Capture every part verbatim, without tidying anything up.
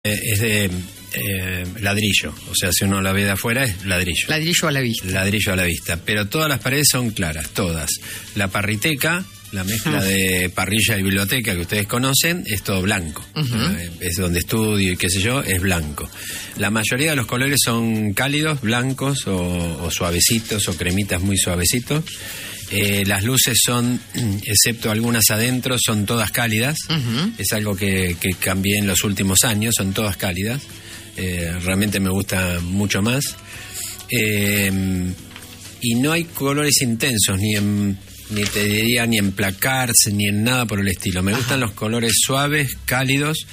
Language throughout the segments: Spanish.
Eh, es de eh, ladrillo, o sea, si uno la ve de afuera es ladrillo. Ladrillo a la vista. Ladrillo a la vista, pero todas las paredes son claras, todas. La parriteca, la mezcla uh-huh. de parrilla y biblioteca que ustedes conocen, es todo blanco. Uh-huh. Eh, es donde estudio y qué sé yo, es blanco. La mayoría de los colores son cálidos, blancos o, o suavecitos o cremitas muy suavecitos. Eh, las luces son, excepto algunas adentro, son todas cálidas. Uh-huh. Es algo que, que cambié en los últimos años, son todas cálidas. Eh, realmente me gusta mucho más. Eh, y no hay colores intensos, ni en, ni te diría ni en placards, ni en nada por el estilo. Me Ajá. gustan los colores suaves, cálidos.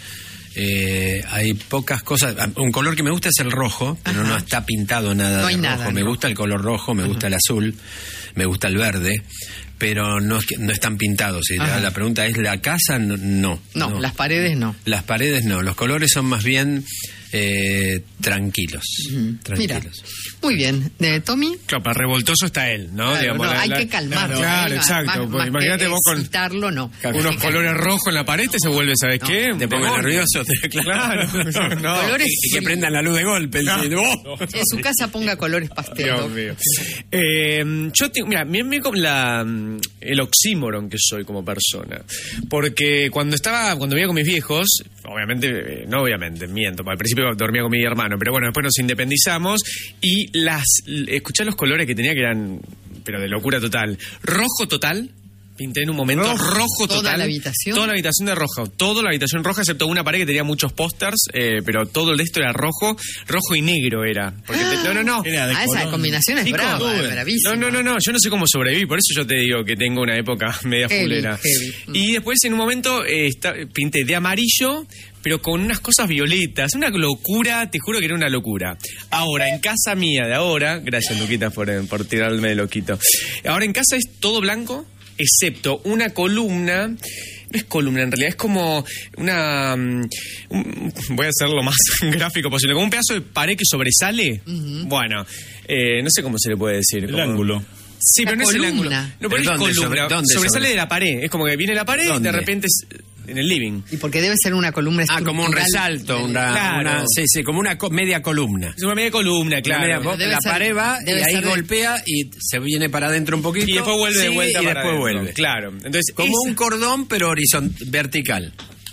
Eh, hay pocas cosas. Un color que me gusta es el rojo, pero Ajá. no está pintado nada no de hay rojo. Nada, me no. gusta el color rojo, me Ajá. gusta el azul, me gusta el verde, pero no es que, no están pintados. Si la, la pregunta es, ¿la casa? No, no. No, no, las paredes no. Las paredes no. Los colores son más bien eh, tranquilos. Uh-huh. Tranquilos. Mira. Muy bien. ¿De Tommy? Claro, para revoltoso está él, ¿no? Claro, Digamos, no la, hay la, que calmarlo. Claro, ¿eh? exacto. Más, más imagínate que vos con excitarlo, no. unos colores rojos en la pared, te se vuelve, ¿sabes no, qué? Te pongo nervioso. Te, claro. claro no. Colores y, y que prendan la luz de golpe. No. El, oh. En su casa ponga colores pastel. Dios mío. Eh, yo tengo, mira, miren como la, el oxímoron que soy como persona. Porque cuando estaba, cuando vivía con mis viejos, obviamente, no obviamente, miento, al principio dormía con mi hermano, pero bueno, después nos independizamos y las escuché los colores que tenía que eran, pero de locura total. Rojo total. Pinté en un momento rojo, rojo total. ¿Toda la habitación? Toda la habitación de rojo. Toda la habitación roja, excepto una pared que tenía muchos pósters, eh, pero todo el resto era rojo. Rojo y negro era. Porque ah, te, no, no, no. Ah, esa combinación es Chico, brava, no, es bravísima. No, no, no, no. Yo no sé cómo sobreviví. Por eso yo te digo que tengo una época media heavy, fulera. Heavy. Y después, en un momento, eh, está, pinté de amarillo, pero con unas cosas violetas. Una locura, te juro que era una locura. Ahora, en casa mía de ahora, gracias, Luquita, por, por tirarme de loquito. Ahora en casa es todo blanco, excepto una columna. No es columna, en realidad es como una... Um, un, voy a hacerlo lo más gráfico posible. Como un pedazo de pared que sobresale. Uh-huh. Bueno, eh, no sé cómo se le puede decir. El como... ángulo. Sí, la pero no columna. es el ángulo. No, pero es ¿Dónde, columna. sobre, ¿dónde sobresale sobre? de la pared. Es como que viene la pared ¿Dónde? y de repente... Es, en el living. Y porque debe ser una columna Ah, como un resalto, una, claro. una, sí, sí, como una co- media columna. Es una media columna, claro. Media, vos, la ser, pared va y ahí golpea y se viene para adentro un poquito. Y después vuelve de vuelta y para después adentro. vuelve. Claro. Entonces, como esa... un cordón, pero horizontal, vertical.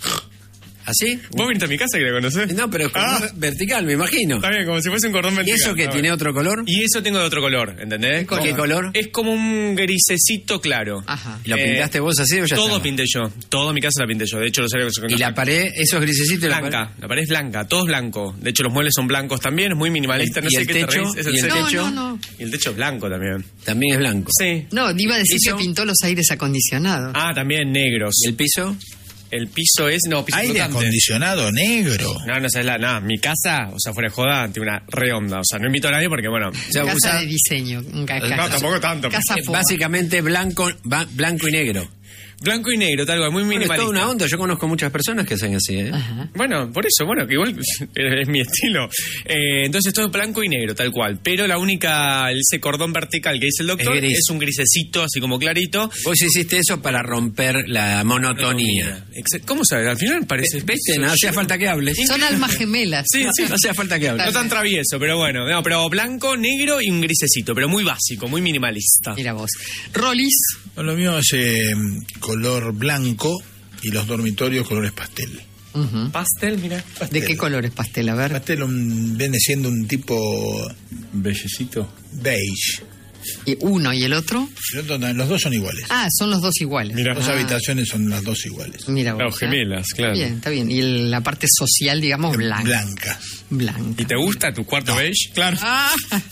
¿Así? ¿Vos viniste a mi casa que la conocés? No, pero es ah. vertical, me imagino. Está bien, como si fuese un cordón vertical. ¿Y eso que tiene otro color? Y eso tengo de otro color, ¿entendés? ¿Qué, ¿Qué color? Es como un grisecito claro. Ajá. ¿Y lo pintaste eh, vos así o ya Todo estaba? pinté yo. Todo mi casa la pinté yo. De hecho, los aires... ¿Y la pared, esos grisecitos? Blanca. La pared? la pared es blanca. Todo es blanco. De hecho, los muebles son blancos también. Es muy minimalista. No ¿Y sé el qué techo? te reís. ¿Es el ¿Y el techo? techo? No, no. Y el techo es blanco también. También es blanco. Sí. No, iba a decir ¿Piso? que pintó los aires acondicionados. Ah, también negros. ¿Y el piso? El piso es... No, piso aire flotante. acondicionado negro. No, no, sabes la... No, mi casa, o sea, fuera de joda, tiene una redonda. O sea, no invito a nadie porque, bueno... O sea, casa usa, de diseño. Ca- no, casa, tampoco tanto. Casa foa. básicamente blanco, ba, blanco y negro. Blanco y negro, tal cual, muy Bueno, es minimalista. toda una onda, yo conozco muchas personas que hacen así, ¿eh? Ajá. Bueno, por eso, bueno, que igual es mi estilo. Eh, entonces todo es blanco y negro, tal cual. Pero la única, ese cordón vertical que dice el doctor, es, gris. es un grisecito, así como clarito. Vos hiciste eso para romper la monotonía. ¿Cómo sabes? Al final parece... ¿Viste? No hacía falta que hables. Son almas gemelas. Sí, sí. No hacía falta que hables. No tan travieso, pero bueno. No, pero blanco, negro y un grisecito, pero muy básico, muy minimalista. Mira vos. Rolis. Lo mío es eh, color blanco y los dormitorios colores pastel. Uh-huh. Pastel, mira. ¿De qué color es pastel? A ver. Pastel un, viene siendo un tipo bellecito. beige. ¿Y uno y el otro? Los dos son iguales. Ah, son los dos iguales. Mira, las dos ah. habitaciones son las dos iguales. Mira vos, Claro, gemelas, claro. Bien, está bien. Y el, la parte social, digamos, blanca. Blanca. Blanca. ¿Y te gusta tu cuarto No. beige? Claro. Ah.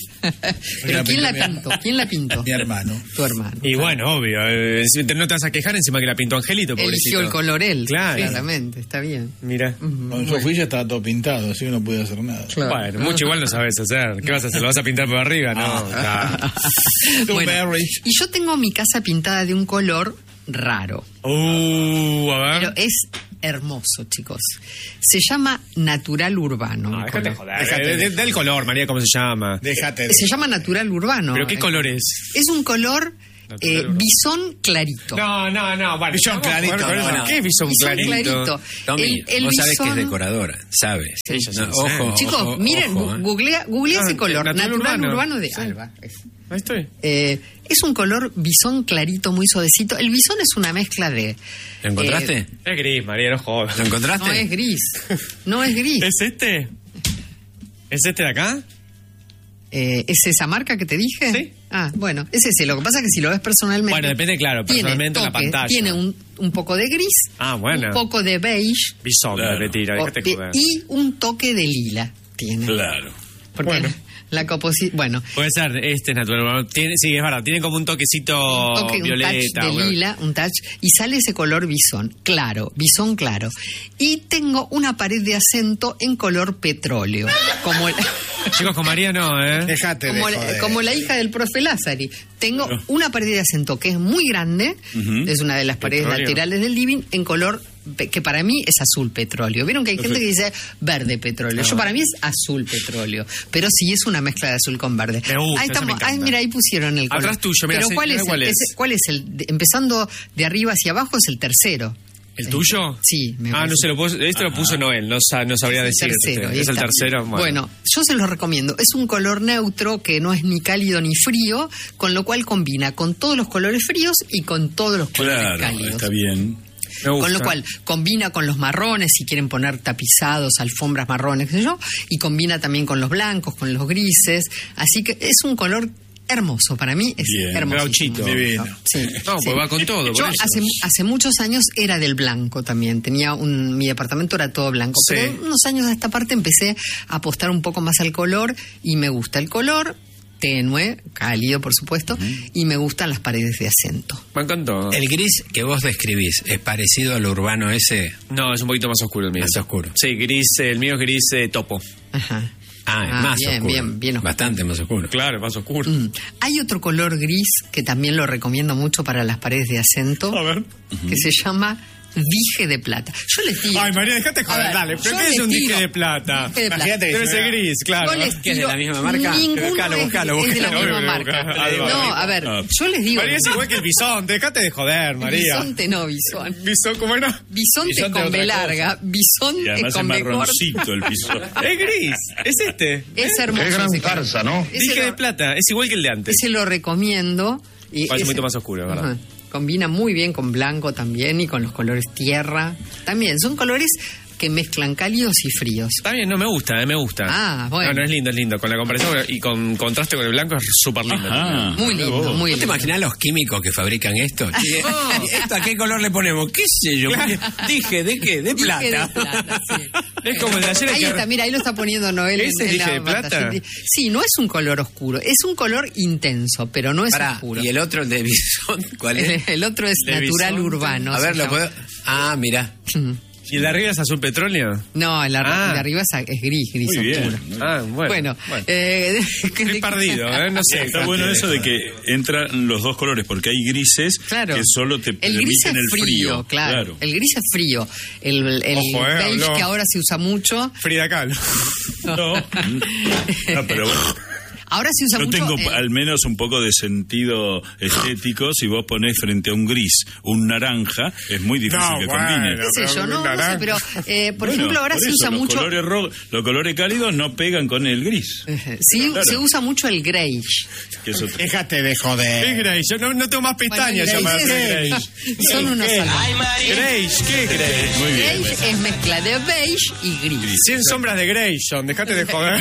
Pero La ¿quién la pintó mi- pintó? ¿Quién la pintó? Mi hermano. Tu hermano. Y bueno, obvio. Eh, no te vas a quejar encima que la pintó Angelito, pobrecito. Eligió el color él. Claro. Claramente, está bien. Mira. Cuando yo fui ya estaba todo pintado, así que no pude hacer nada. Claro. Bueno, mucho igual no sabes hacer. ¿Qué vas a hacer? ¿Lo vas a pintar por arriba? No. Claro. Bueno, Blueberries. y yo tengo mi casa pintada de un color raro. Uh, a ver. Pero es hermoso, chicos. Se llama natural urbano. No, el déjate color. joder. Déjate Eh, de- Del color, María, ¿cómo se llama? Déjate de... Se llama natural urbano. ¿Pero qué Eh, color es? Es un color Eh, bisón clarito. No, no, no. Bueno, Bisón vamos a clarito, jugar con no, eso. no. ¿Qué es bisón, Bisón clarito? clarito. Tommy, El- el vos sabés que es bisón- decoradora, sabes. Sí, yo No, sé. ojo, Chicos, ojo, miren, ojo, gu- ¿eh? googlea, googlea No, ese color. natural Natural, urbano. urbano de Sí. Alba. Es. Ahí estoy. Eh, es un color bisón clarito, muy suavecito. El bisón es una mezcla de... ¿Lo encontraste? eh, Es gris, María, no jodas. ¿Lo encontraste? no es gris. No es gris. ¿Es este? ¿Es este de acá? Eh, ¿Es esa marca que te dije? Sí. Ah, bueno, es ese. Lo que pasa es que si lo ves personalmente... Bueno, depende, claro, tiene personalmente en la toque, pantalla. Tiene un, un poco de gris, Ah, bueno. un poco de beige Bisón, Claro. me retira, o- déjate joder. y un toque de lila tiene. Claro. Porque Bueno. la composición... Bueno, Puede ser, este es natural. Tiene, sí, es verdad, tiene como un toquecito un toque, un violeta. touch de bueno. lila, un touch, y sale ese color bisón, claro, bisón claro. Y tengo una pared de acento en color petróleo, como, el- Chicos, con María no, ¿eh? Dejate como, de la- joder. como la hija del profe Lázari. Tengo una pared de acento que es muy grande, es una de las paredes Petróleo. laterales del living, en color pe- que para mí es azul petróleo. Vieron que hay gente que dice verde petróleo. Yo para mí es azul petróleo, pero sí es una mezcla de azul con verde. Me gusta, ahí eso me estamos. Ay, encanta. mira, ahí pusieron el color. Atrás tuyo, mira, Pero sí, ¿cuál mira es, cuál el, es. ese- ¿cuál es el de- empezando de arriba hacia abajo es el tercero? ¿El tuyo? Sí, me Ah, parece. no se lo puso, este lo puso Noel, no, sa- no sabría El decir. tercero, ahí Es el está. tercero. Bueno. yo se los recomiendo. Es un color neutro que no es ni cálido ni frío, con lo cual combina con todos los colores fríos y con todos los colores Claro, cálidos. está bien. Me gusta. Con lo cual combina con los marrones, si quieren poner tapizados, alfombras marrones, qué sé yo, y combina también con los blancos, con los grises. Así que es un color hermoso, para mí es Bien, hermoso. gauchito. Divino. Sí, No, pues va con todo, Yo por eso. hace, hace muchos años era del blanco también. Tenía un, mi departamento era todo blanco. Sí. Pero unos años a esta parte empecé a apostar un poco más al color y me gusta el color tenue, cálido por supuesto, y me gustan las paredes de acento. Me encantó. El gris que vos describís, ¿es parecido al urbano ese? No, es un poquito más oscuro el mío. Más oscuro. Sí, gris, el mío es gris eh, topo. Ajá. Ah, es Ah, más bien, oscuro. bien, bien oscuro. Bastante más oscuro. Claro, más oscuro. Mm. Hay otro color gris que también lo recomiendo mucho para las paredes de acento, A ver. que se llama dije de plata. Yo les digo... Ay, María, dejate A joder, ver, dale. ¿Pero yo qué es les un dije tiro de plata? dije de plata. Imagínate que Debe se ser vea- gris, claro. Yo les ¿Qué es de tiro- la misma marca? Ninguno Buscalo, es- buscalo, es de la buscalo. misma Obvio, marca. buscalo. No, a ver, Ah. yo les digo... María es igual que el bisonte, dejate de joder, María. Bisonte no, bisón. Bisón, ¿cómo era? Bisonte es Bisonte con otra B cosa. larga, bisón Y es además es con B corta. marroncito el piso. Es gris, es este. Es hermoso. Qué gran ese color. farsa, ¿no? Ese Dije lo- de plata, es igual que el de antes. Ese lo recomiendo. Y Parece un ese- poquito más oscuro, ¿verdad? Ajá. Combina muy bien con blanco también y con los colores tierra. También son colores que mezclan cálidos y fríos. Está bien, no me gusta, eh, me gusta. Ah, bueno. No, no es lindo, es lindo. Con la comparación y con contraste con el blanco es súper lindo. Ajá. Muy lindo, muy ¿Vos te lindo. imaginás los químicos que fabrican esto? Che, ¿esto a qué color le ponemos? ¿Qué sé yo? Dije, ¿de qué? De Dije de plata. plata, sí. Es como el de ayer. Ahí que- está, mira, ahí lo está poniendo Noel. en- ¿Ese en dije la de plata? pantalla. Sí, no es un color oscuro, es un color intenso, pero no es Pará, oscuro. ¿y el otro, el de bisón, cuál El, es? el otro es ¿De natural bisonte? urbano. A se ver, ¿lo llama. puedo...? Ah, mira. ¿Y el de arriba es azul petróleo? No, el, ar- Ah. el de arriba es, es gris, gris Muy bien. oscuro. Ah, bueno. Bueno, bueno. eh, Estoy perdido, ¿eh? No sé. Está bueno eso de que entran los dos colores, porque hay grises Claro. que solo te el gris permiten es el frío, frío. claro. El gris es frío. El, el Ojo, eh, beige habló. que ahora se usa mucho. Frida Kahlo. No. Ah, pero bueno, Ahora se usa yo mucho. tengo eh, al menos un poco de sentido estético. Si vos ponés frente a un gris un naranja, es muy difícil No, que bueno. combine. qué sé yo, no, no sé, pero eh, por Bueno, ejemplo ahora por se eso, usa los mucho. Colores ro- los colores cálidos no pegan con el gris. Sí, Claro. se usa mucho el greige. Que es otro. Déjate de Es joder. Grace, yo no, no tengo más pestañas Bueno, llamadas Grace Grace. Son unos salvajes. Grace, ¿qué Grace? Muy bien. Beige es mezcla de beige y gris. Cien sombras de Grayson, dejate de joder.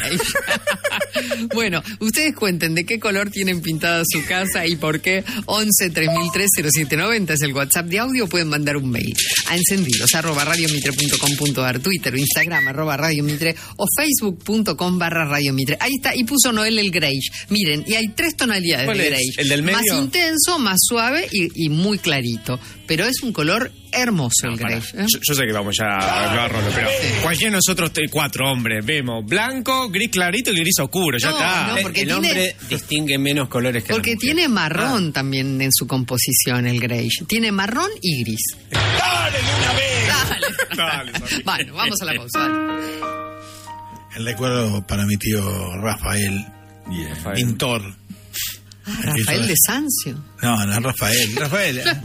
Bueno, ustedes cuenten de qué color tienen pintada su casa y por qué. Once tres mil tres cero siete noventa es el WhatsApp de audio. Pueden mandar un mail a encendidos arroba radiomitre punto com punto ar, Twitter o Instagram arroba radiomitre o facebook punto com barra radiomitre. Ahí está, y puso Noel el greige. Miren, y hay tres tonalidades ¿Cuál de es? greige. ¿El del medio? Más intenso, más suave y, y muy clarito. Pero es un color hermoso el Pará, greige. ¿eh? yo, yo sé que vamos ya a agarrarlo, pero cualquiera de nosotros te- cuatro hombres vemos blanco, gris clarito y gris oscuro, ya No, está. no, porque el tiene- hombre distingue menos colores que la Porque mujer. tiene marrón Ah. también en su composición el greige. Tiene marrón y gris. ¡Dale una vez! Dale, Sofía. Bueno, vamos a la pausa. dale. El recuerdo para mi tío Rafael, Bien. pintor, Ah, Rafael de Sancio. No, no, Rafael. Rafael. ¿eh?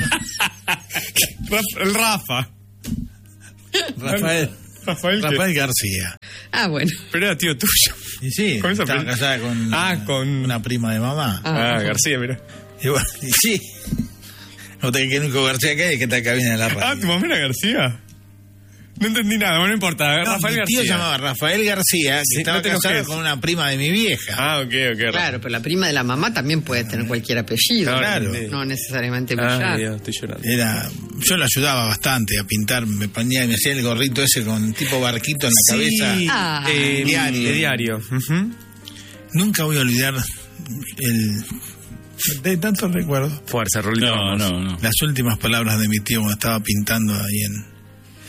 El Rafa. Rafael. Rafael, Rafael García. Ah, bueno. Pero era tío tuyo. Y sí, ¿Con esa estaba prima? casada con, Ah, con- una prima de mamá. Ah. Ah, García, mira. Y bueno, y sí. No te que el único García que hay es que está acá viene de la radio. Ah, ¿tu mamá era García? No entendí nada, bueno, no importa. No, Rafael mi tío García. llamaba Rafael García, que Sí, estaba no te casado enojes. con una prima de mi vieja. Ah, ok, ok. Claro, pero la prima de la mamá también puede tener cualquier apellido. Claro. No necesariamente Ah, Villar. Dios, estoy llorando. Era, yo le ayudaba bastante a pintar, me ponía y me hacía el gorrito ese con tipo barquito en la cabeza. Ah. eh, Diario. De diario. Ujú. Nunca voy a olvidar el de tantos recuerdos. Fuerza, Rolito. No, vamos. no, no. Las últimas palabras de mi tío cuando estaba pintando ahí en.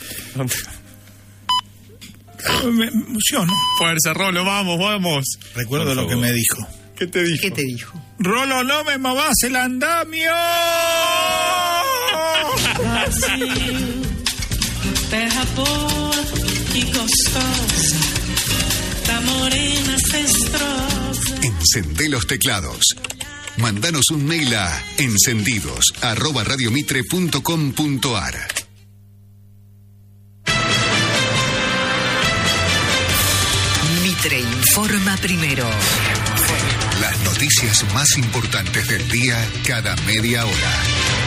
Me emociono. Fuerza, Rolo, vamos, vamos. Recuerdo Por lo que favor. me dijo. ¿Qué te dijo? ¿Qué te dijo? Rolo, no me movas el andamio. Brasil, terra boa e gostosa, da morena cestrosa. Encendé los teclados. Mándanos un mail a encendidos arroba radiomitre punto com punto ar. Mitre informa primero. Las noticias más importantes del día cada media hora.